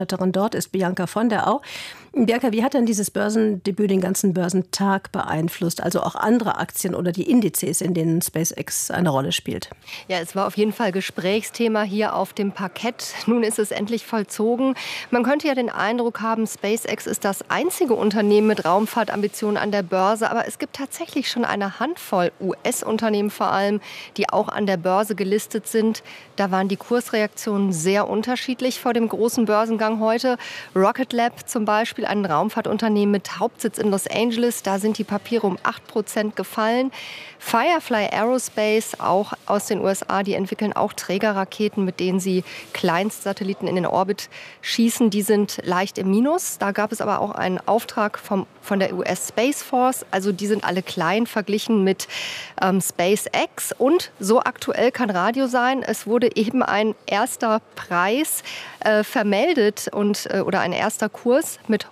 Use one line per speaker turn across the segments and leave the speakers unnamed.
Dort ist Bianca von der Au. Bianca, wie hat denn dieses Börsendebüt den ganzen Börsentag beeinflusst? Also auch andere Aktien oder die Indizes, in denen SpaceX eine Rolle spielt?
Ja, es war auf jeden Fall Gesprächsthema hier auf dem Parkett. Nun ist es endlich vollzogen. Man könnte ja den Eindruck haben, SpaceX ist das einzige Unternehmen mit Raumfahrtambitionen an der Börse. Aber es gibt tatsächlich schon eine Handvoll US-Unternehmen vor allem, die auch an der Börse gelistet sind. Da waren die Kursreaktionen sehr unterschiedlich vor dem großen Börsengang heute. Rocket Lab zum Beispiel, ein Raumfahrtunternehmen mit Hauptsitz in Los Angeles. Da sind die Papiere um 8% gefallen. Firefly Aerospace, auch aus den USA, die entwickeln auch Trägerraketen, mit denen sie Kleinstsatelliten in den Orbit schießen. Die sind leicht im Minus. Da gab es aber auch einen Auftrag von der US Space Force. Also die sind alle klein verglichen mit SpaceX. Und so aktuell kann Radio sein. Es wurde eben ein erster Preis vermeldet oder ein erster Kurs mit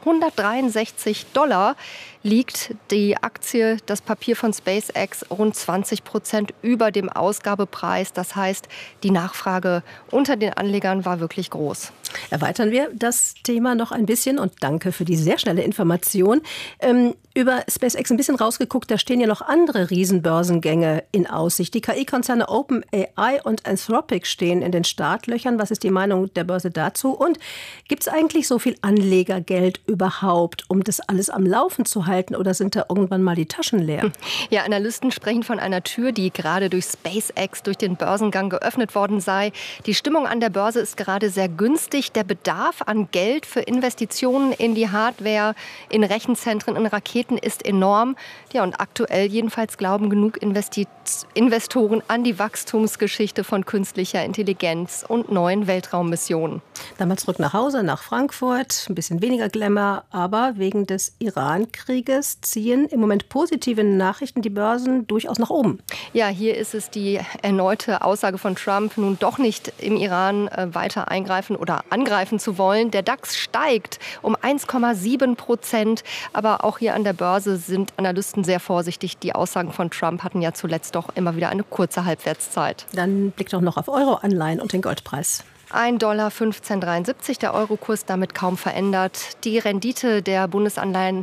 $163 liegt die Aktie, das Papier von SpaceX, rund 20% über dem Ausgabepreis. Das heißt, die Nachfrage unter den Anlegern war wirklich groß.
Erweitern wir das Thema noch ein bisschen und danke für die sehr schnelle Information. Über SpaceX ein bisschen rausgeguckt, da stehen ja noch andere Riesenbörsengänge in Aussicht. Die KI-Konzerne OpenAI und Anthropic stehen in den Startlöchern. Was ist die Meinung der Börse dazu? Und gibt es eigentlich so viel Anlegergeld überhaupt, um das alles am Laufen zu halten? Oder sind da irgendwann mal die Taschen leer?
Ja, Analysten sprechen von einer Tür, die gerade durch SpaceX, durch den Börsengang geöffnet worden sei. Die Stimmung an der Börse ist gerade sehr günstig. Der Bedarf an Geld für Investitionen in die Hardware, in Rechenzentren, in Raketen ist enorm. Ja, und aktuell jedenfalls glauben genug Investoren an die Wachstumsgeschichte von künstlicher Intelligenz und neuen Weltraummissionen.
Dann mal zurück nach Hause, nach Frankfurt. Ein bisschen weniger Glamour, aber wegen des Iran-Krieges ziehen im Moment positive Nachrichten die Börsen durchaus nach oben.
Ja, hier ist es die erneute Aussage von Trump, nun doch nicht im Iran weiter eingreifen oder angreifen zu wollen. Der DAX steigt um 1,7%, aber auch hier an der Börse sind Analysten sehr vorsichtig. Die Aussagen von Trump hatten ja zuletzt doch immer wieder eine kurze Halbwertszeit.
Dann blickt doch noch auf Euro-Anleihen und den Goldpreis.
$1,1573, der Eurokurs damit kaum verändert. Die Rendite der Bundesanleihen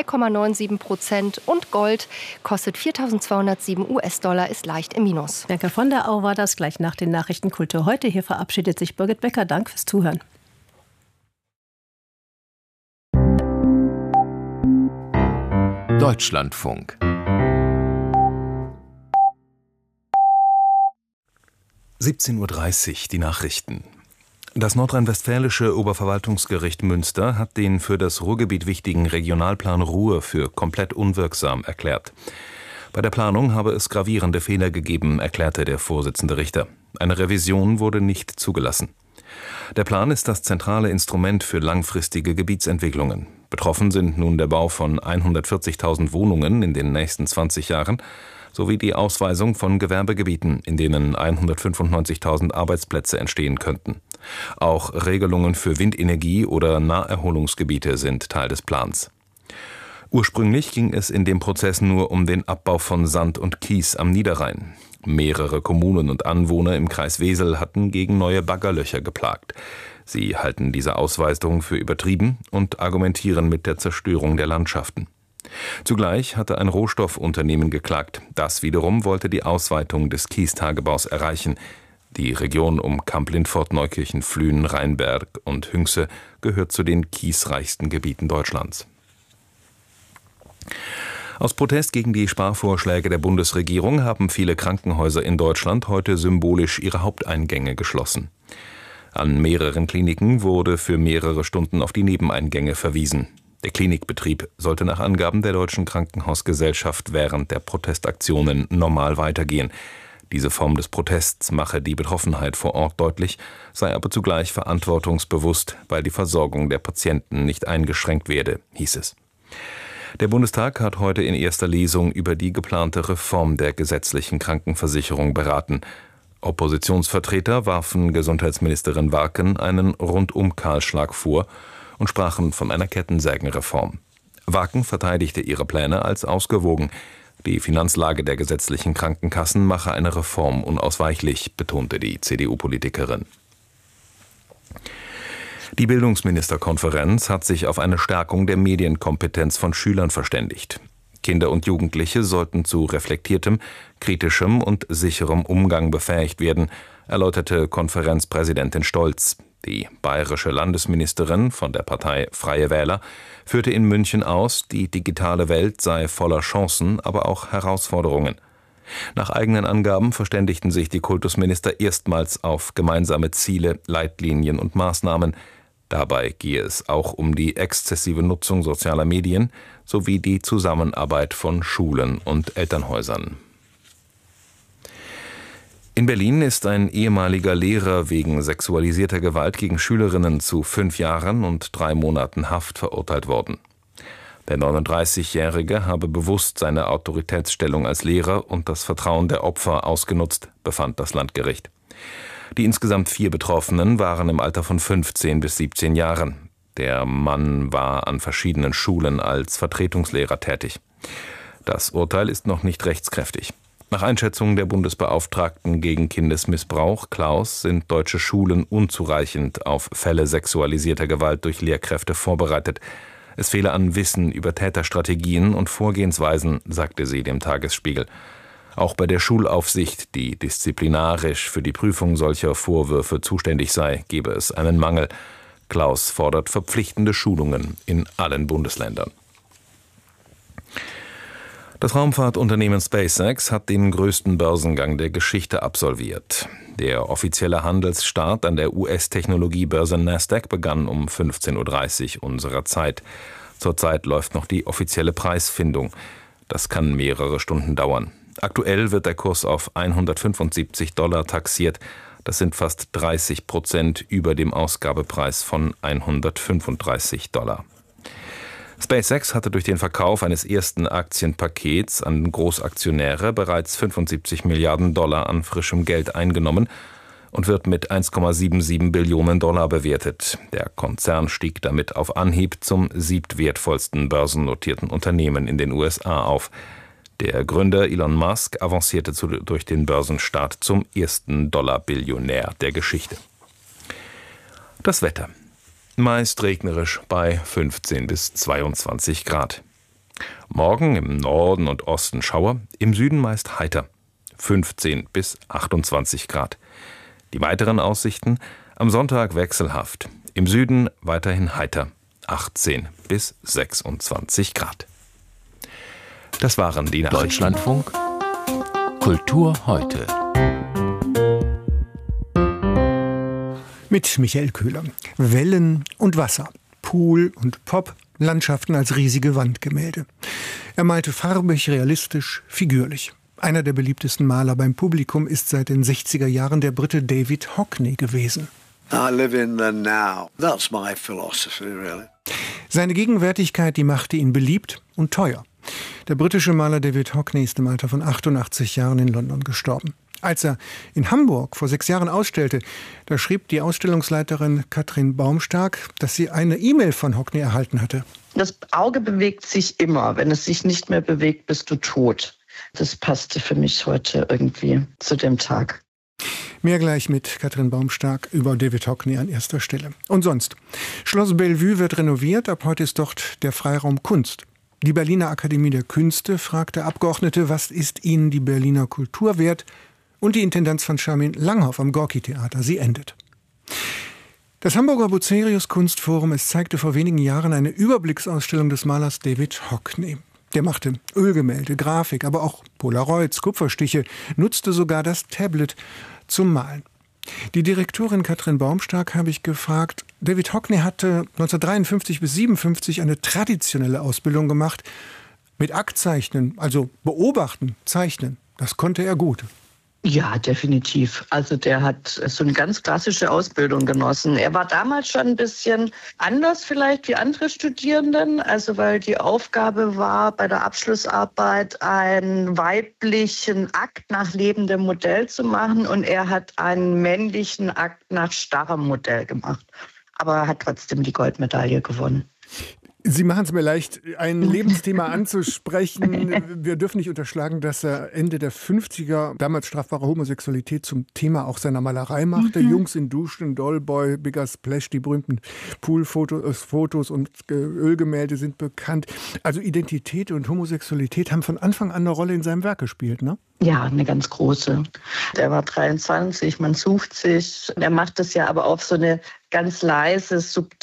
2,97% und Gold kostet 4.207 US-Dollar, ist leicht im Minus.
Bianca von der Au war das, gleich nach den Nachrichten Kultur heute. Hier verabschiedet sich Birgit Becker. Dank fürs Zuhören.
Deutschlandfunk. (17:30 Uhr) die Nachrichten. Das nordrhein-westfälische Oberverwaltungsgericht Münster hat den für das Ruhrgebiet wichtigen Regionalplan Ruhr für komplett unwirksam erklärt. Bei der Planung habe es gravierende Fehler gegeben, erklärte der Vorsitzende Richter. Eine Revision wurde nicht zugelassen. Der Plan ist das zentrale Instrument für langfristige Gebietsentwicklungen. Betroffen sind nun der Bau von 140.000 Wohnungen in den nächsten 20 Jahren sowie die Ausweisung von Gewerbegebieten, in denen 195.000 Arbeitsplätze entstehen könnten. Auch Regelungen für Windenergie oder Naherholungsgebiete sind Teil des Plans. Ursprünglich ging es in dem Prozess nur um den Abbau von Sand und Kies am Niederrhein. Mehrere Kommunen und Anwohner im Kreis Wesel hatten gegen neue Baggerlöcher geklagt. Sie halten diese Ausweisung für übertrieben und argumentieren mit der Zerstörung der Landschaften. Zugleich hatte ein Rohstoffunternehmen geklagt. Das wiederum wollte die Ausweitung des Kiestagebaus erreichen. Die Region um Kamp-Lintfort, Neukirchen, Flühen, Rheinberg und Hünxe gehört zu den kiesreichsten Gebieten Deutschlands. Aus Protest gegen die Sparvorschläge der Bundesregierung haben viele Krankenhäuser in Deutschland heute symbolisch ihre Haupteingänge geschlossen. An mehreren Kliniken wurde für mehrere Stunden auf die Nebeneingänge verwiesen. Der Klinikbetrieb sollte nach Angaben der Deutschen Krankenhausgesellschaft während der Protestaktionen normal weitergehen. Diese Form des Protests mache die Betroffenheit vor Ort deutlich, sei aber zugleich verantwortungsbewusst, weil die Versorgung der Patienten nicht eingeschränkt werde, hieß es. Der Bundestag hat heute in erster Lesung über die geplante Reform der gesetzlichen Krankenversicherung beraten. Oppositionsvertreter warfen Gesundheitsministerin Warken einen Rundum-Kahlschlag vor und sprachen von einer Kettensägenreform. Warken verteidigte ihre Pläne als ausgewogen. Die Finanzlage der gesetzlichen Krankenkassen mache eine Reform unausweichlich, betonte die CDU-Politikerin. Die Bildungsministerkonferenz hat sich auf eine Stärkung der Medienkompetenz von Schülern verständigt. Kinder und Jugendliche sollten zu reflektiertem, kritischem und sicherem Umgang befähigt werden, erläuterte Konferenzpräsidentin Stolz. Die bayerische Landesministerin von der Partei Freie Wähler führte in München aus, die digitale Welt sei voller Chancen, aber auch Herausforderungen. Nach eigenen Angaben verständigten sich die Kultusminister erstmals auf gemeinsame Ziele, Leitlinien und Maßnahmen. Dabei gehe es auch um die exzessive Nutzung sozialer Medien sowie die Zusammenarbeit von Schulen und Elternhäusern. In Berlin ist ein ehemaliger Lehrer wegen sexualisierter Gewalt gegen Schülerinnen zu 5 Jahren und 3 Monaten Haft verurteilt worden. Der 39-Jährige habe bewusst seine Autoritätsstellung als Lehrer und das Vertrauen der Opfer ausgenutzt, befand das Landgericht. Die insgesamt 4 Betroffenen waren im Alter von 15 bis 17 Jahren. Der Mann war an verschiedenen Schulen als Vertretungslehrer tätig. Das Urteil ist noch nicht rechtskräftig. Nach Einschätzung der Bundesbeauftragten gegen Kindesmissbrauch, Klaus, sind deutsche Schulen unzureichend auf Fälle sexualisierter Gewalt durch Lehrkräfte vorbereitet. Es fehle an Wissen über Täterstrategien und Vorgehensweisen, sagte sie dem Tagesspiegel. Auch bei der Schulaufsicht, die disziplinarisch für die Prüfung solcher Vorwürfe zuständig sei, gebe es einen Mangel. Klaus fordert verpflichtende Schulungen in allen Bundesländern. Das Raumfahrtunternehmen SpaceX hat den größten Börsengang der Geschichte absolviert. Der offizielle Handelsstart an der US-Technologiebörse Nasdaq begann um 15:30 Uhr unserer Zeit. Zurzeit läuft noch die offizielle Preisfindung. Das kann mehrere Stunden dauern. Aktuell wird der Kurs auf $175 taxiert. Das sind fast 30% über dem Ausgabepreis von $135. SpaceX hatte durch den Verkauf eines ersten Aktienpakets an Großaktionäre bereits $75 Milliarden an frischem Geld eingenommen und wird mit $1,77 Billionen bewertet. Der Konzern stieg damit auf Anhieb zum 7. börsennotierten Unternehmen in den USA auf. Der Gründer Elon Musk avancierte durch den Börsenstart zum ersten Dollar-Billionär der Geschichte. Das Wetter. Meist regnerisch bei 15 bis 22 Grad. Morgen im Norden und Osten Schauer, im Süden meist heiter, 15 bis 28 Grad. Die weiteren Aussichten am Sonntag wechselhaft, im Süden weiterhin heiter, 18 bis 26 Grad. Das waren die Nachrichten.
Deutschlandfunk Kultur heute.
Mit Michael Köhler. Wellen und Wasser, Pool und Pop, Landschaften als riesige Wandgemälde. Er malte farbig, realistisch, figürlich. Einer der beliebtesten Maler beim Publikum ist seit den 60er Jahren der Brite David Hockney gewesen.
I live in the now. That's my philosophy, really.
Seine Gegenwärtigkeit, die machte ihn beliebt und teuer. Der britische Maler David Hockney ist im Alter von 88 Jahren in London gestorben. Als er in Hamburg vor 6 Jahren ausstellte, da schrieb die Ausstellungsleiterin Katrin Baumstark, dass sie eine E-Mail von Hockney erhalten hatte.
Das Auge bewegt sich immer. Wenn es sich nicht mehr bewegt, bist du tot. Das passte für mich heute irgendwie zu dem Tag.
Mehr gleich mit Katrin Baumstark über David Hockney an erster Stelle. Und sonst. Schloss Bellevue wird renoviert. Ab heute ist dort der Freiraum Kunst. Die Berliner Akademie der Künste fragte Abgeordnete, was ist ihnen die Berliner Kultur wert? Und die Intendanz von Charmin Langhoff am Gorki-Theater. Sie endet. Das Hamburger Bucerius Kunstforum, es zeigte vor wenigen Jahren eine Überblicksausstellung des Malers David Hockney. Der machte Ölgemälde, Grafik, aber auch Polaroids, Kupferstiche, nutzte sogar das Tablet zum Malen. Die Direktorin Katrin Baumstark habe ich gefragt, David Hockney hatte 1953 bis 1957 eine traditionelle Ausbildung gemacht mit Aktzeichnen, also beobachten, zeichnen. Das konnte er gut.
Ja, definitiv. Also der hat so eine ganz klassische Ausbildung genossen. Er war damals schon ein bisschen anders vielleicht wie andere Studierenden, also weil die Aufgabe war, bei der Abschlussarbeit einen weiblichen Akt nach lebendem Modell zu machen und er hat einen männlichen Akt nach starrem Modell gemacht. Aber er hat trotzdem die Goldmedaille gewonnen.
Sie machen es mir leicht, ein Lebensthema anzusprechen. Wir dürfen nicht unterschlagen, dass er Ende der 50er damals strafbare Homosexualität zum Thema auch seiner Malerei machte. Jungs in Duschen, Dollboy, Bigger Splash, die berühmten Poolfotos und Ölgemälde sind bekannt. Also Identität und Homosexualität haben von Anfang an eine Rolle in seinem Werk gespielt, ne?
Ja, eine ganz große. Er war 23, man sucht sich. Er macht das ja aber auf so eine ganz leise,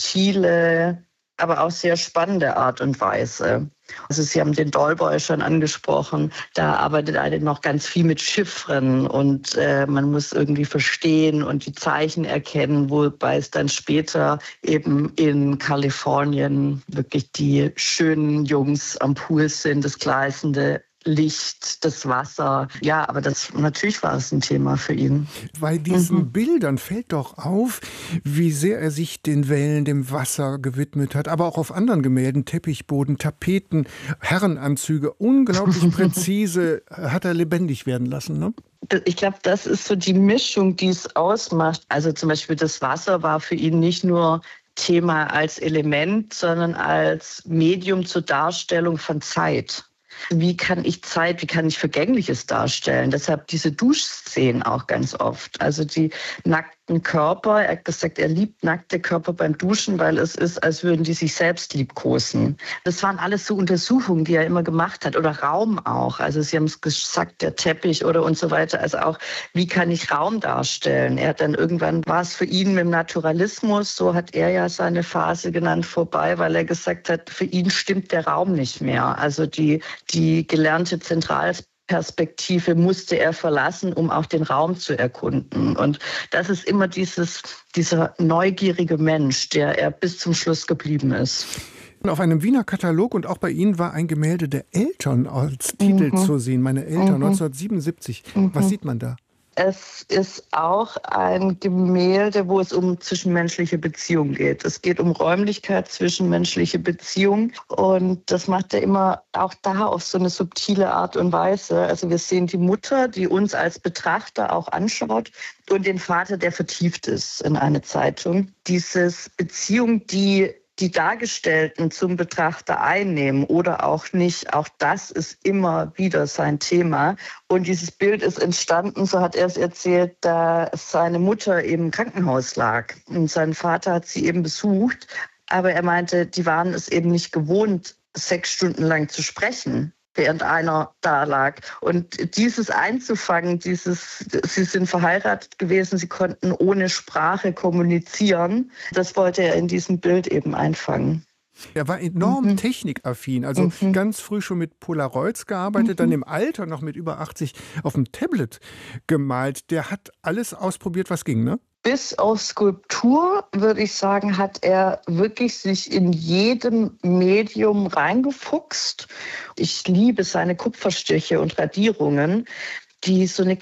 subtile, aber auch sehr spannende Art und Weise. Also Sie haben den Dollboy schon angesprochen, da arbeitet er noch ganz viel mit Chiffren und man muss irgendwie verstehen und die Zeichen erkennen, wobei es dann später eben in Kalifornien wirklich die schönen Jungs am Pool sind, das gleißende Licht, das Wasser. Ja, aber natürlich war es ein Thema für ihn.
Bei diesen Bildern fällt doch auf, wie sehr er sich den Wellen, dem Wasser gewidmet hat, aber auch auf anderen Gemälden, Teppichboden, Tapeten, Herrenanzüge, unglaublich präzise hat er lebendig werden lassen, ne?
Ich glaube, das ist so die Mischung, die es ausmacht. Also zum Beispiel das Wasser war für ihn nicht nur Thema als Element, sondern als Medium zur Darstellung von Zeit. Wie kann ich Zeit, wie kann ich Vergängliches darstellen? Deshalb diese Duschszenen auch ganz oft. Also die nackten Körper. Er hat gesagt, er liebt nackte Körper beim Duschen, weil es ist, als würden die sich selbst liebkosen. Das waren alles so Untersuchungen, die er immer gemacht hat. Oder Raum auch. Also Sie haben es gesagt, der Teppich oder und so weiter. Also auch, wie kann ich Raum darstellen? Er hat dann irgendwann, war es für ihn mit dem Naturalismus, so hat er ja seine Phase genannt, vorbei, weil er gesagt hat, für ihn stimmt der Raum nicht mehr. Also die gelernte Zentralperspektive musste er verlassen, um auch den Raum zu erkunden. Und das ist immer dieser neugierige Mensch, der er bis zum Schluss geblieben ist.
Auf einem Wiener Katalog und auch bei Ihnen war ein Gemälde der Eltern als Titel zu sehen. Meine Eltern, 1977. Was sieht man da?
Es ist auch ein Gemälde, wo es um zwischenmenschliche Beziehungen geht. Es geht um Räumlichkeit, zwischenmenschliche Beziehungen. Und das macht er immer auch da auf so eine subtile Art und Weise. Also wir sehen die Mutter, die uns als Betrachter auch anschaut, und den Vater, der vertieft ist in eine Zeitung. Diese Beziehung, die Dargestellten zum Betrachter einnehmen oder auch nicht, auch das ist immer wieder sein Thema. Und dieses Bild ist entstanden, so hat er es erzählt, da seine Mutter im Krankenhaus lag. Und sein Vater hat sie eben besucht, aber er meinte, die waren es eben nicht gewohnt, 6 Stunden lang zu sprechen, während einer da lag. Und dieses einzufangen, sie sind verheiratet gewesen, sie konnten ohne Sprache kommunizieren, das wollte er in diesem Bild eben einfangen.
Er war enorm technikaffin, also ganz früh schon mit Polaroids gearbeitet, dann im Alter noch mit über 80 auf dem Tablet gemalt. Der hat alles ausprobiert, was ging, ne?
Bis auf Skulptur, würde ich sagen, hat er wirklich sich in jedem Medium reingefuchst. Ich liebe seine Kupferstiche und Radierungen, die so eine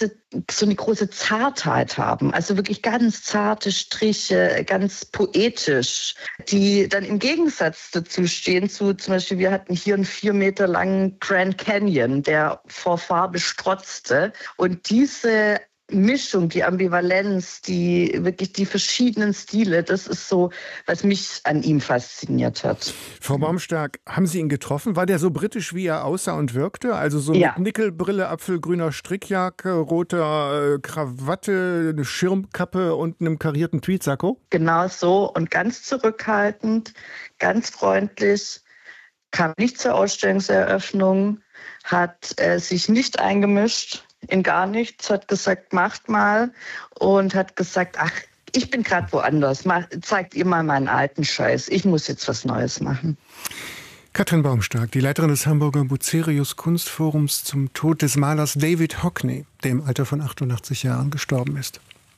große Zartheit haben. Also wirklich ganz zarte Striche, ganz poetisch, die dann im Gegensatz dazu stehen zu, zum Beispiel, wir hatten hier einen 4 Meter langen Grand Canyon, der vor Farbe strotzte. Und diese Mischung, die Ambivalenz, die verschiedenen Stile, das ist so, was mich an ihm fasziniert hat.
Frau Baumstark, haben Sie ihn getroffen? War der so britisch, wie er aussah und wirkte? Also so mit Nickelbrille, apfelgrüner Strickjacke, roter Krawatte, eine Schirmkappe und einem karierten Tweedsacko?
Genau so und ganz zurückhaltend, ganz freundlich, kam nicht zur Ausstellungseröffnung, hat sich nicht eingemischt in gar nichts, hat gesagt, macht mal, und hat gesagt, ach, ich bin gerade woanders, zeigt ihr mal meinen alten Scheiß, ich muss jetzt was Neues machen.
Katrin Baumstark, die Leiterin des Hamburger Bucerius Kunstforums zum Tod des Malers David Hockney, der im Alter von 88 Jahren gestorben ist.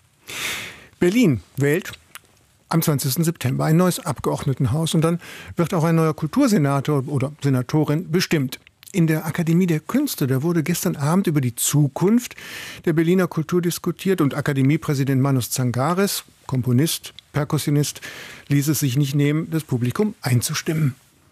Berlin wählt am 20. September ein neues Abgeordnetenhaus und dann wird auch ein neuer Kultursenator oder Senatorin bestimmt. In der Akademie der Künste, da wurde gestern Abend über die Zukunft der Berliner Kultur diskutiert und Akademiepräsident Manus Zangares, Komponist, Perkussionist, ließ es sich nicht nehmen, das Publikum einzustimmen.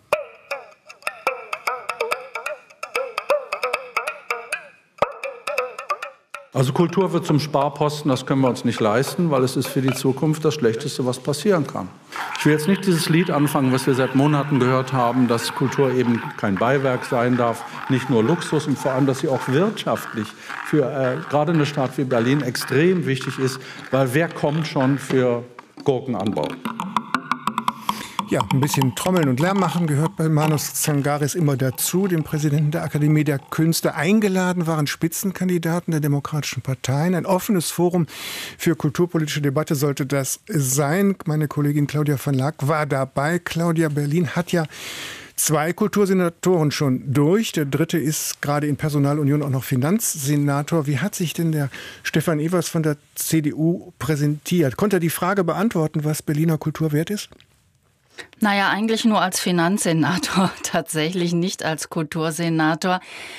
Also Kultur wird zum Sparposten, das können wir uns nicht leisten, weil es ist für die Zukunft das Schlechteste, was passieren kann. Ich Ich will jetzt nicht dieses Lied anfangen, was wir seit Monaten gehört haben, dass Kultur eben kein Beiwerk sein darf, nicht nur Luxus und vor allem, dass sie auch wirtschaftlich für gerade eine Stadt wie Berlin extrem wichtig ist, weil wer kommt schon für Gurkenanbau?
Ja, ein bisschen Trommeln und Lärm machen gehört bei Manos Tsangaris immer dazu, dem Präsidenten der Akademie der Künste. Eingeladen waren Spitzenkandidaten der demokratischen Parteien. Ein offenes Forum für kulturpolitische Debatte sollte das sein. Meine Kollegin Claudia van Laak war dabei. Claudia, Berlin hat ja 2 Kultursenatoren schon durch. Der dritte ist gerade in Personalunion auch noch Finanzsenator. Wie hat sich denn der Stefan Evers von der CDU präsentiert? Konnte er die Frage beantworten, was Berliner Kultur wert ist?
Naja, eigentlich nur als Finanzsenator, tatsächlich nicht als Kultursenator.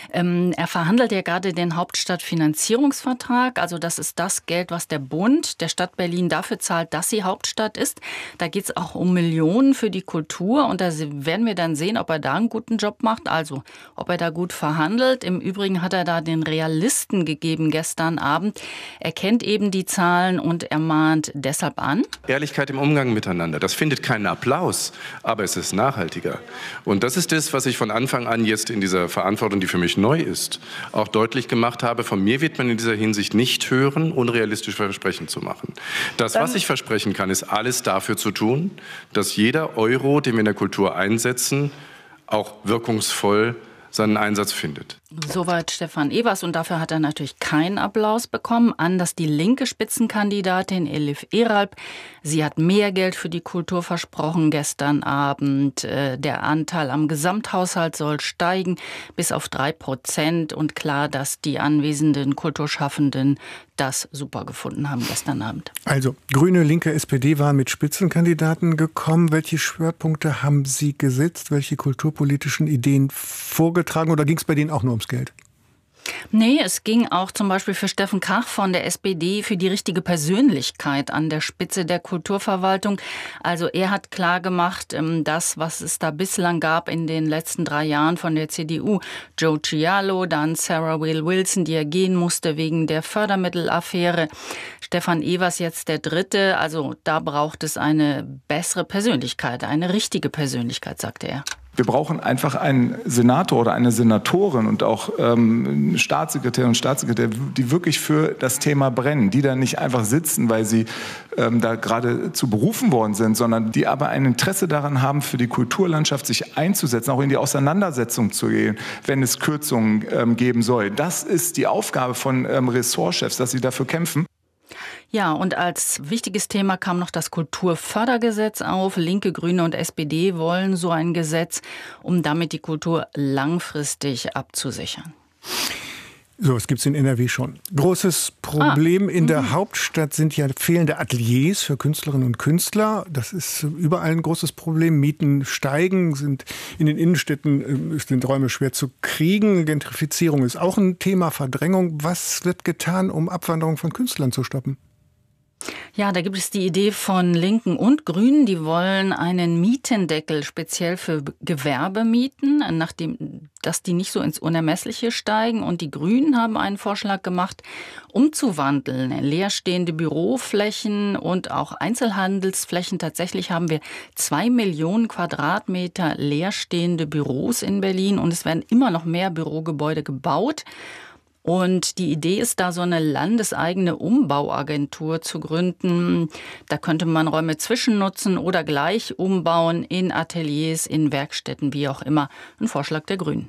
Er verhandelt ja gerade den Hauptstadtfinanzierungsvertrag. Also das ist das Geld, was der Bund der Stadt Berlin dafür zahlt, dass sie Hauptstadt ist. Da geht es auch um Millionen für die Kultur. Und da werden wir dann sehen, ob er da einen guten Job macht. Also ob er da gut verhandelt. Im Übrigen hat er da den Realisten gegeben gestern Abend. Er kennt eben die Zahlen und er mahnt deshalb an.
Ehrlichkeit im Umgang miteinander, das findet keinen Applaus. Aber es ist nachhaltiger. Und das ist das, was ich von Anfang an jetzt in dieser Verantwortung, die für mich neu ist, auch deutlich gemacht habe. Von mir wird man in dieser Hinsicht nicht hören, unrealistische Versprechen zu machen. Das, was ich versprechen kann, ist alles dafür zu tun, dass jeder Euro, den wir in der Kultur einsetzen, auch wirkungsvoll seinen Einsatz findet.
Soweit Stefan Evers und dafür hat er natürlich keinen Applaus bekommen. Anders die linke Spitzenkandidatin Elif Eralp. Sie hat mehr Geld für die Kultur versprochen gestern Abend. Der Anteil am Gesamthaushalt soll steigen bis auf 3%. Und klar, dass die anwesenden Kulturschaffenden das super gefunden haben gestern Abend.
Also Grüne, Linke, SPD waren mit Spitzenkandidaten gekommen. Welche Schwerpunkte haben Sie gesetzt? Welche kulturpolitischen Ideen vorgetragen? Oder ging es bei denen auch nur ums Geld?
Nee, es ging auch zum Beispiel für Steffen Kach von der SPD für die richtige Persönlichkeit an der Spitze der Kulturverwaltung. Also er hat klar gemacht, das, was es da bislang gab in den letzten 3 Jahren von der CDU. Joe Cialo, dann Sarah Whale Wilson, die ja gehen musste wegen der Fördermittelaffäre. Stefan Evers jetzt der Dritte. Also da braucht es eine bessere Persönlichkeit, eine richtige Persönlichkeit, sagte er.
Wir brauchen einfach einen Senator oder eine Senatorin und auch Staatssekretärinnen und Staatssekretäre, die wirklich für das Thema brennen, die da nicht einfach sitzen, weil sie da gerade zu berufen worden sind, sondern die aber ein Interesse daran haben, für die Kulturlandschaft sich einzusetzen, auch in die Auseinandersetzung zu gehen, wenn es Kürzungen geben soll. Das ist die Aufgabe von Ressortchefs, dass sie dafür kämpfen.
Ja, und als wichtiges Thema kam noch das Kulturfördergesetz auf. Linke, Grüne und SPD wollen so ein Gesetz, um damit die Kultur langfristig abzusichern.
So, es gibt es in NRW schon. Großes Problem in der Hauptstadt sind ja fehlende Ateliers für Künstlerinnen und Künstler. Das ist überall ein großes Problem. Mieten steigen, sind in den Innenstädten sind Räume schwer zu kriegen. Gentrifizierung ist auch ein Thema, Verdrängung. Was wird getan, um Abwanderung von Künstlern zu stoppen?
Ja, da gibt es die Idee von Linken und Grünen, die wollen einen Mietendeckel speziell für Gewerbemieten, dass die nicht so ins Unermessliche steigen. Und die Grünen haben einen Vorschlag gemacht, umzuwandeln. Leerstehende Büroflächen und auch Einzelhandelsflächen. Tatsächlich haben wir 2 Millionen Quadratmeter leerstehende Büros in Berlin und es werden immer noch mehr Bürogebäude gebaut. Und die Idee ist da, so eine landeseigene Umbauagentur zu gründen. Da könnte man Räume zwischennutzen oder gleich umbauen in Ateliers, in Werkstätten, wie auch immer. Ein Vorschlag der Grünen.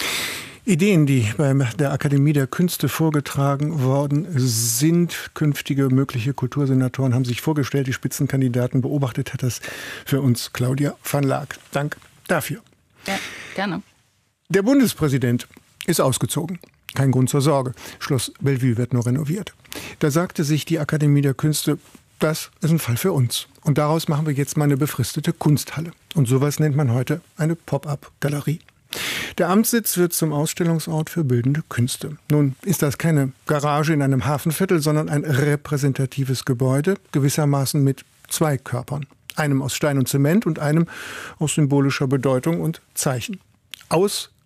Ideen, die bei der Akademie der Künste vorgetragen worden sind. Künftige mögliche Kultursenatoren haben sich vorgestellt, die Spitzenkandidaten. Beobachtet hat das für uns Claudia van Laak. Dank dafür.
Ja, gerne.
Der Bundespräsident ist ausgezogen. Kein Grund zur Sorge. Schloss Bellevue wird nur renoviert. Da sagte sich die Akademie der Künste, das ist ein Fall für uns. Und daraus machen wir jetzt mal eine befristete Kunsthalle. Und sowas nennt man heute eine Pop-up-Galerie. Der Amtssitz wird zum Ausstellungsort für bildende Künste. Nun ist das keine Garage in einem Hafenviertel, sondern ein repräsentatives Gebäude, gewissermaßen mit 2 Körpern. Einem aus Stein und Zement und einem aus symbolischer Bedeutung und Zeichen. Aus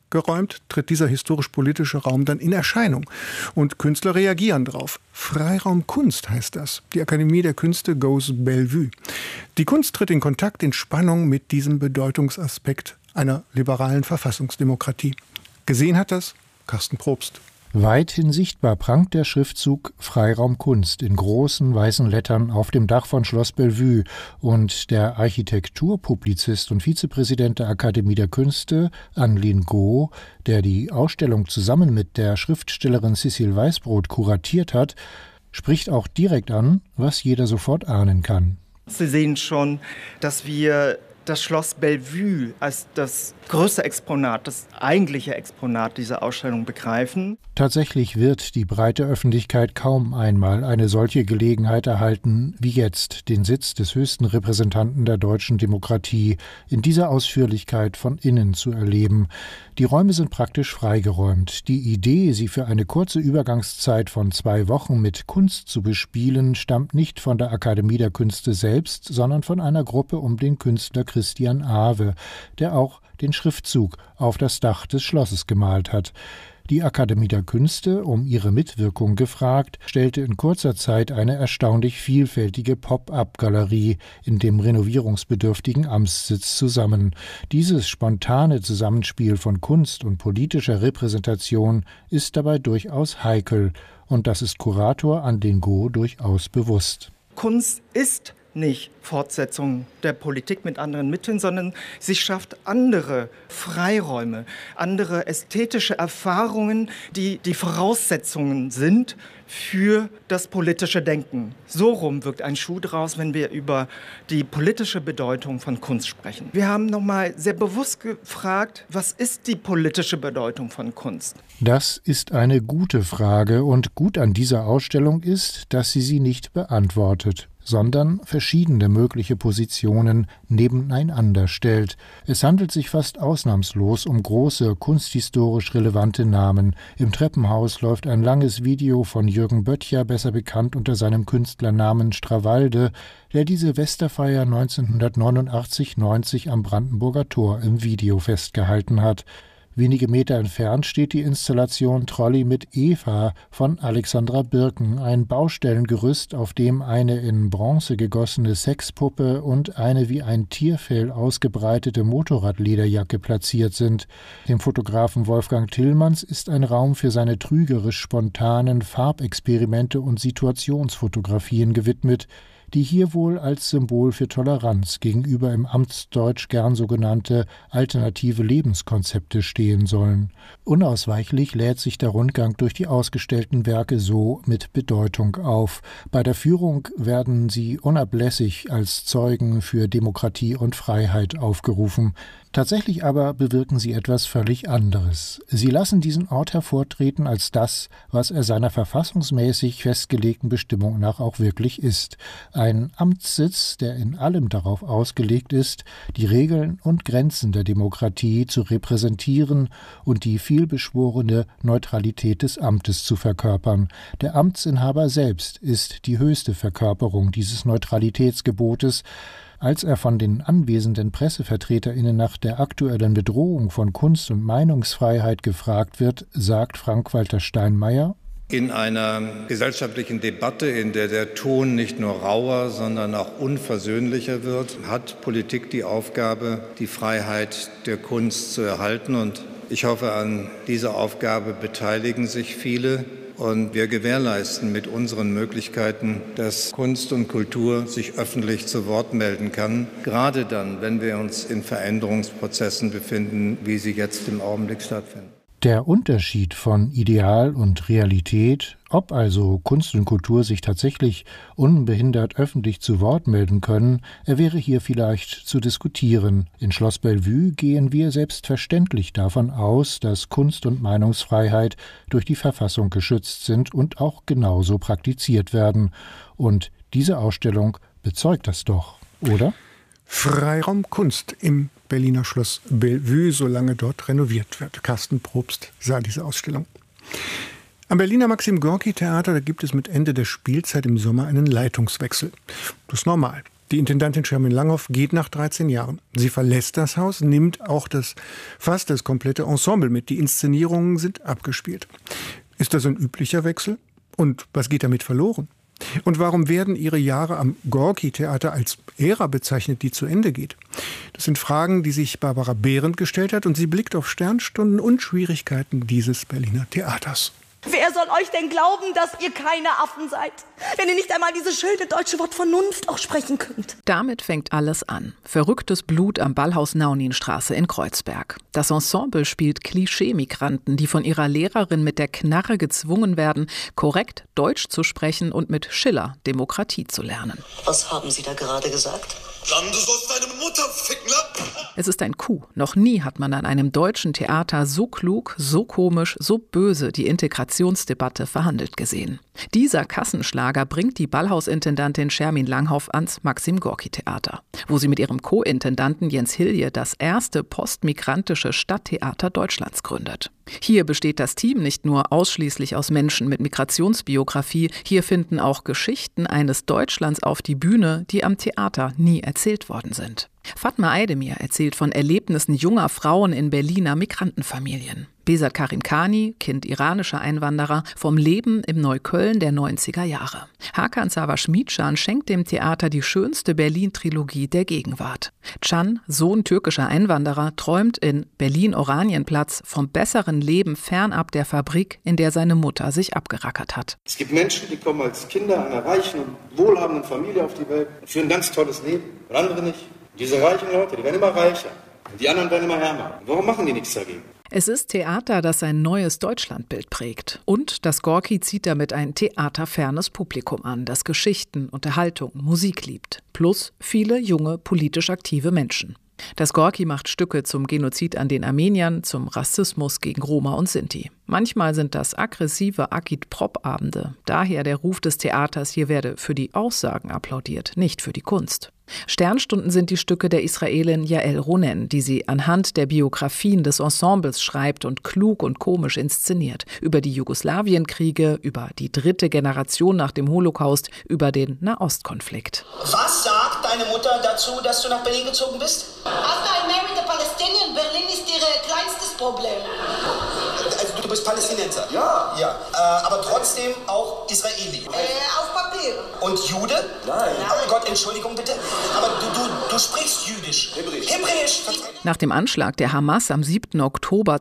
geräumt, tritt dieser historisch-politische Raum dann in Erscheinung. Und Künstler reagieren drauf. Freiraum Kunst heißt das. Die Akademie der Künste goes Bellevue. Die Kunst tritt in Kontakt, in Spannung mit diesem Bedeutungsaspekt einer liberalen Verfassungsdemokratie. Gesehen hat das Carsten Probst.
Weithin sichtbar prangt der Schriftzug Freiraum Kunst in großen weißen Lettern auf dem Dach von Schloss Bellevue, und der Architekturpublizist und Vizepräsident der Akademie der Künste, Anlin Go, der die Ausstellung zusammen mit der Schriftstellerin Cécile Weißbrot kuratiert hat, spricht auch direkt an, was jeder sofort ahnen kann.
Sie sehen schon, dass wir das Schloss Bellevue als das größte Exponat, das eigentliche Exponat dieser Ausstellung begreifen.
Tatsächlich wird die breite Öffentlichkeit kaum einmal eine solche Gelegenheit erhalten wie jetzt, den Sitz des höchsten Repräsentanten der deutschen Demokratie in dieser Ausführlichkeit von innen zu erleben. Die Räume sind praktisch freigeräumt. Die Idee, sie für eine kurze Übergangszeit von 2 Wochen mit Kunst zu bespielen, stammt nicht von der Akademie der Künste selbst, sondern von einer Gruppe um den Künstler Christian Awe, der auch den Schriftzug auf das Dach des Schlosses gemalt hat. Die Akademie der Künste, um ihre Mitwirkung gefragt, stellte in kurzer Zeit eine erstaunlich vielfältige Pop-up-Galerie in dem renovierungsbedürftigen Amtssitz zusammen. Dieses spontane Zusammenspiel von Kunst und politischer Repräsentation ist dabei durchaus heikel, und das ist Kurator Anlin Go durchaus bewusst.
Kunst ist nicht Fortsetzung der Politik mit anderen Mitteln, sondern sie schafft andere Freiräume, andere ästhetische Erfahrungen, die die Voraussetzungen sind für das politische Denken. So rum wirkt ein Schuh draus, wenn wir über die politische Bedeutung von Kunst sprechen. Wir haben nochmal sehr bewusst gefragt, was ist die politische Bedeutung von Kunst?
Das ist eine gute Frage, und gut an dieser Ausstellung ist, dass sie nicht beantwortet, sondern verschiedene mögliche Positionen nebeneinander stellt. Es handelt sich fast ausnahmslos um große, kunsthistorisch relevante Namen. Im Treppenhaus läuft ein langes Video von Jürgen Böttcher, besser bekannt unter seinem Künstlernamen Strawalde, der die Silvesterfeier 1989-90 am Brandenburger Tor im Video festgehalten hat. Wenige Meter entfernt steht die Installation Trolley mit Eva von Alexandra Birken, ein Baustellengerüst, auf dem eine in Bronze gegossene Sexpuppe und eine wie ein Tierfell ausgebreitete Motorradlederjacke platziert sind. Dem Fotografen Wolfgang Tillmanns ist ein Raum für seine trügerisch spontanen Farbexperimente und Situationsfotografien gewidmet, die hier wohl als Symbol für Toleranz gegenüber im Amtsdeutsch gern sogenannte alternative Lebenskonzepte stehen sollen. Unausweichlich lädt sich der Rundgang durch die ausgestellten Werke so mit Bedeutung auf. Bei der Führung werden sie unablässig als Zeugen für Demokratie und Freiheit aufgerufen. Tatsächlich aber bewirken sie etwas völlig anderes. Sie lassen diesen Ort hervortreten als das, was er seiner verfassungsmäßig festgelegten Bestimmung nach auch wirklich ist. Ein Amtssitz, der in allem darauf ausgelegt ist, die Regeln und Grenzen der Demokratie zu repräsentieren und die vielbeschworene Neutralität des Amtes zu verkörpern. Der Amtsinhaber selbst ist die höchste Verkörperung dieses Neutralitätsgebotes. Als er von den anwesenden PressevertreterInnen nach der aktuellen Bedrohung von Kunst- und Meinungsfreiheit gefragt wird, sagt Frank-Walter Steinmeier:
In einer gesellschaftlichen Debatte, in der der Ton nicht nur rauer, sondern auch unversöhnlicher wird, hat Politik die Aufgabe, die Freiheit der Kunst zu erhalten. Und ich hoffe, an dieser Aufgabe beteiligen sich viele. Und wir gewährleisten mit unseren Möglichkeiten, dass Kunst und Kultur sich öffentlich zu Wort melden kann. Gerade dann, wenn wir uns in Veränderungsprozessen befinden, wie sie jetzt im Augenblick stattfinden.
Der Unterschied von Ideal und Realität, ob also Kunst und Kultur sich tatsächlich unbehindert öffentlich zu Wort melden können, er wäre hier vielleicht zu diskutieren. In Schloss Bellevue gehen wir selbstverständlich davon aus, dass Kunst- und Meinungsfreiheit durch die Verfassung geschützt sind und auch genauso praktiziert werden. Und diese Ausstellung bezeugt das doch, oder?
Freiraum Kunst im Berliner Schloss Bellevue, solange dort renoviert wird. Carsten Probst sah diese Ausstellung. Am Berliner Maxim-Gorki-Theater, da gibt es mit Ende der Spielzeit im Sommer einen Leitungswechsel. Das ist normal. Die Intendantin Schermin Langhoff geht nach 13 Jahren. Sie verlässt das Haus, nimmt auch fast das komplette Ensemble mit. Die Inszenierungen sind abgespielt. Ist das ein üblicher Wechsel? Und was geht damit verloren? Und warum werden Ihre Jahre am Gorki-Theater als Ära bezeichnet, die zu Ende geht? Das sind Fragen, die sich Barbara Behrendt gestellt hat, und sie blickt auf Sternstunden und Schwierigkeiten dieses Berliner Theaters.
Wer soll euch denn glauben, dass ihr keine Affen seid, wenn ihr nicht einmal dieses schöne deutsche Wort Vernunft auch sprechen könnt?
Damit fängt alles an. Verrücktes Blut am Ballhaus Nauninstraße in Kreuzberg. Das Ensemble spielt Klischee-Migranten, die von ihrer Lehrerin mit der Knarre gezwungen werden, korrekt Deutsch zu sprechen und mit Schiller Demokratie zu lernen.
Was haben Sie da gerade gesagt?
Dann, du sollst deine Mutter ficken, ne?
Es ist ein Coup. Noch nie hat man an einem deutschen Theater so klug, so komisch, so böse die Integrationsdebatte verhandelt gesehen. Dieser Kassenschlager bringt die Ballhausintendantin Schermin Langhoff ans Maxim-Gorki-Theater, wo sie mit ihrem Co-Intendanten Jens Hilje das erste postmigrantische Stadttheater Deutschlands gründet. Hier besteht das Team nicht nur ausschließlich aus Menschen mit Migrationsbiografie, hier finden auch Geschichten eines Deutschlands auf die Bühne, die am Theater nie erzählt worden sind. Fatma Aydemir erzählt von Erlebnissen junger Frauen in Berliner Migrantenfamilien. Besat Karimkhani, Kind iranischer Einwanderer, vom Leben im Neukölln der 90er Jahre. Hakan Savaş-Mitschan schenkt dem Theater die schönste Berlin-Trilogie der Gegenwart. Can, Sohn türkischer Einwanderer, träumt in Berlin-Oranienplatz vom besseren Leben fernab der Fabrik, in der seine Mutter sich abgerackert hat.
Es gibt Menschen, die kommen als Kinder einer reichen und wohlhabenden Familie auf die Welt und führen ein ganz tolles Leben, und andere nicht. Diese reichen Leute, die werden immer reicher. Und die anderen werden immer ärmer. Warum machen die nichts dagegen?
Es ist Theater, das ein neues Deutschlandbild prägt. Und das Gorki zieht damit ein theaterfernes Publikum an, das Geschichten, Unterhaltung, Musik liebt. Plus viele junge, politisch aktive Menschen. Das Gorki macht Stücke zum Genozid an den Armeniern, zum Rassismus gegen Roma und Sinti. Manchmal sind das aggressive Agit-Prop-Abende. Daher der Ruf des Theaters, hier werde für die Aussagen applaudiert, nicht für die Kunst. Sternstunden sind die Stücke der Israelin Yael Ronen, die sie anhand der Biografien des Ensembles schreibt und klug und komisch inszeniert. Über die Jugoslawienkriege, über die dritte Generation nach dem Holocaust, über den Nahostkonflikt.
Was sagt deine Mutter dazu, dass du nach Berlin gezogen bist?
After I married a Palestinian, Berlin ist ihr kleinstes Problem.
Also du bist Palästinenser? Ja. Aber trotzdem auch Israeli?
Auf Papier.
Und Jude?
Nein.
Oh Gott, Entschuldigung bitte. Aber du sprichst Jüdisch. Hebräisch.
Nach dem Anschlag der Hamas am 7. Oktober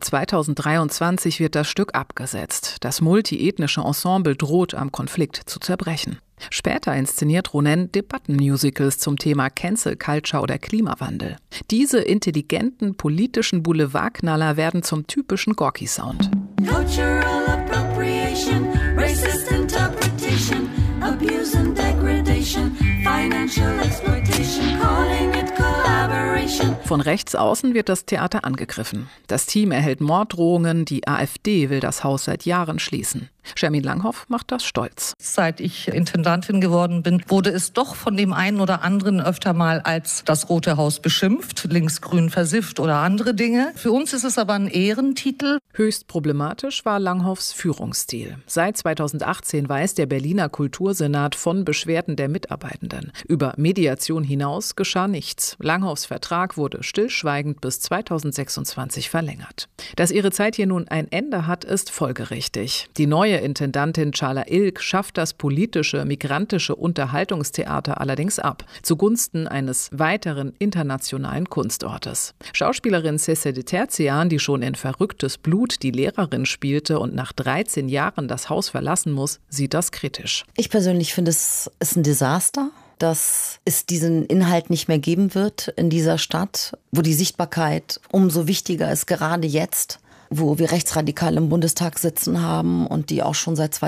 2023 wird das Stück abgesetzt. Das multiethnische Ensemble droht am Konflikt zu zerbrechen. Später inszeniert Ronen Debattenmusicals zum Thema Cancel Culture oder Klimawandel. Diese intelligenten politischen Boulevardknaller werden zum typischen Gorki-Sound.
Cultural appropriation, racist interpretation, abuse and degradation, financial exploitation, calling it collaboration.
Von rechts außen wird das Theater angegriffen. Das Team erhält Morddrohungen, die AfD will das Haus seit Jahren schließen. Schermin Langhoff macht das stolz.
Seit ich Intendantin geworden bin, wurde es doch von dem einen oder anderen öfter mal als das Rote Haus beschimpft, linksgrün versifft oder andere Dinge. Für uns ist es aber ein Ehrentitel.
Höchst problematisch war Langhoffs Führungsstil. Seit 2018 weiß der Berliner Kultursenat von Beschwerden der Mitarbeitenden. Über Mediation hinaus geschah nichts. Langhoffs Vertrag wurde stillschweigend bis 2026 verlängert. Dass ihre Zeit hier nun ein Ende hat, ist folgerichtig. Die neue Intendantin Çağla İlk schafft das politische, migrantische Unterhaltungstheater allerdings ab, zugunsten eines weiteren internationalen Kunstortes. Schauspielerin Sesede Terzian, die schon in Verrücktes Blut die Lehrerin spielte und nach 13 Jahren das Haus verlassen muss, sieht das kritisch.
Ich persönlich finde, es ist ein Desaster, dass es diesen Inhalt nicht mehr geben wird in dieser Stadt, wo die Sichtbarkeit umso wichtiger ist, gerade jetzt, wo wir Rechtsradikale im Bundestag sitzen haben und die auch schon seit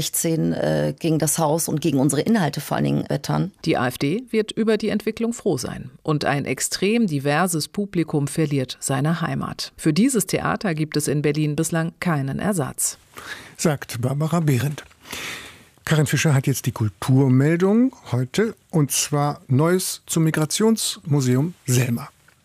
2016 gegen das Haus und gegen unsere Inhalte vor allen Dingen wettern.
Die AfD wird über die Entwicklung froh sein. Und ein extrem diverses Publikum verliert seine Heimat. Für dieses Theater gibt es in Berlin bislang keinen Ersatz.
Sagt Barbara Behrendt. Karin Fischer hat jetzt die Kulturmeldung heute, und zwar Neues zum Migrationsmuseum Selma.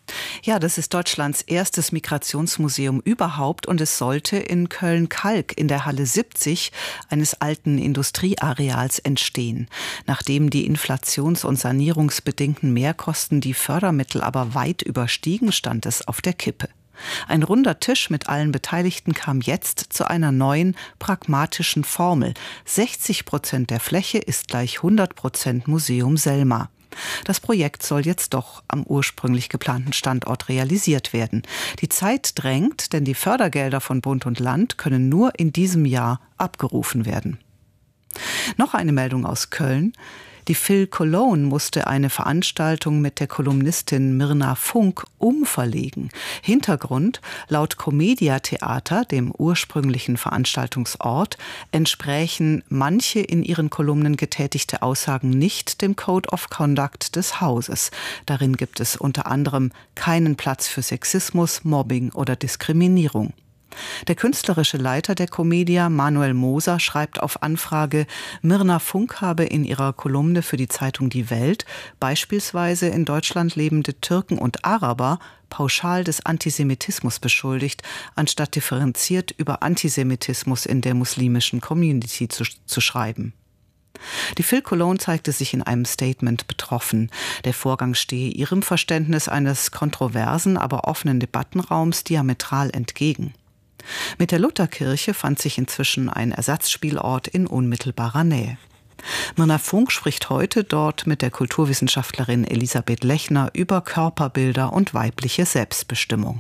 Ja, das ist Deutschlands erstes Migrationsmuseum überhaupt und es sollte in Köln-Kalk in der Halle 70 eines alten Industrieareals entstehen. Nachdem die inflations- und sanierungsbedingten Mehrkosten die Fördermittel aber weit überstiegen, stand es auf der Kippe. Ein runder Tisch mit allen Beteiligten kam jetzt zu einer neuen, pragmatischen Formel. 60% der Fläche ist gleich 100% Museum Selma. Das Projekt soll jetzt doch am ursprünglich geplanten Standort realisiert werden. Die Zeit drängt, denn die Fördergelder von Bund und Land können nur in diesem Jahr abgerufen werden. Noch eine Meldung aus Köln. Die Phil Cologne musste eine Veranstaltung mit der Kolumnistin Mirna Funk umverlegen. Hintergrund: laut Comedia Theater, dem ursprünglichen Veranstaltungsort, entsprächen manche in ihren Kolumnen getätigte Aussagen nicht dem Code of Conduct des Hauses. Darin gibt es unter anderem keinen Platz für Sexismus, Mobbing oder Diskriminierung. Der künstlerische Leiter der Comedia, Manuel Moser, schreibt auf Anfrage, Mirna Funk habe in ihrer Kolumne für die Zeitung Die Welt beispielsweise in Deutschland lebende Türken und Araber pauschal des Antisemitismus beschuldigt, anstatt differenziert über Antisemitismus in der muslimischen Community zu schreiben. Die Phil Cologne zeigte sich in einem Statement betroffen. Der Vorgang stehe ihrem Verständnis eines kontroversen, aber offenen Debattenraums diametral entgegen. Mit der Lutherkirche fand sich inzwischen ein Ersatzspielort in unmittelbarer Nähe. Mirna Funk spricht heute dort mit der Kulturwissenschaftlerin Elisabeth Lechner über Körperbilder und weibliche Selbstbestimmung.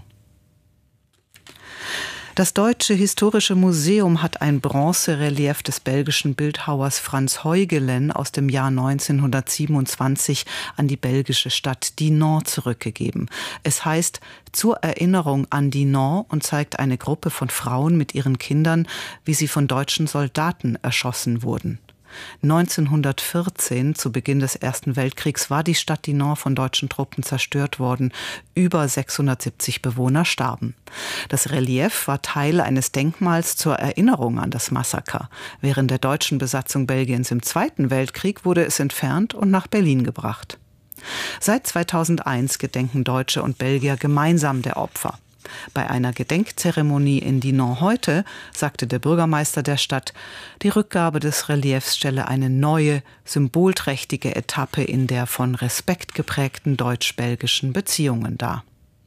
Das Deutsche Historische Museum hat ein Bronzerelief des belgischen Bildhauers Frans Huygens aus dem Jahr 1927 an die belgische Stadt Dinant zurückgegeben. Es heißt Zur Erinnerung an Dinant und zeigt eine Gruppe von Frauen mit ihren Kindern, wie sie von deutschen Soldaten erschossen wurden. 1914, zu Beginn des Ersten Weltkriegs, war die Stadt Dinant von deutschen Truppen zerstört worden. Über 670 Bewohner starben. Das Relief war Teil eines Denkmals zur Erinnerung an das Massaker. Während der deutschen Besatzung Belgiens im Zweiten Weltkrieg wurde es entfernt und nach Berlin gebracht. Seit 2001 gedenken Deutsche und Belgier gemeinsam der Opfer. Bei einer Gedenkzeremonie in Dinant heute sagte der Bürgermeister der Stadt, die Rückgabe des Reliefs stelle eine neue, symbolträchtige Etappe in der von Respekt geprägten deutsch-belgischen Beziehungen dar.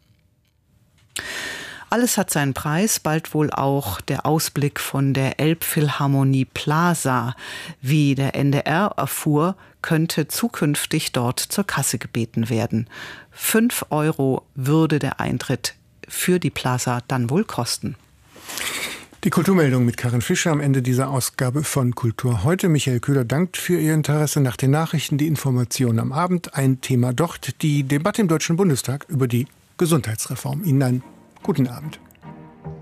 Alles hat seinen Preis, bald wohl auch der Ausblick von der Elbphilharmonie Plaza. Wie der NDR erfuhr, könnte zukünftig dort zur Kasse gebeten werden. 5 € würde der Eintritt für die Plaza dann wohl kosten.
Die Kulturmeldung mit Karin Fischer am Ende dieser Ausgabe von Kultur heute. Michael Köhler dankt für Ihr Interesse. Nach den Nachrichten die Informationen am Abend. Ein Thema dort, die Debatte im Deutschen Bundestag über die Gesundheitsreform. Ihnen einen guten Abend.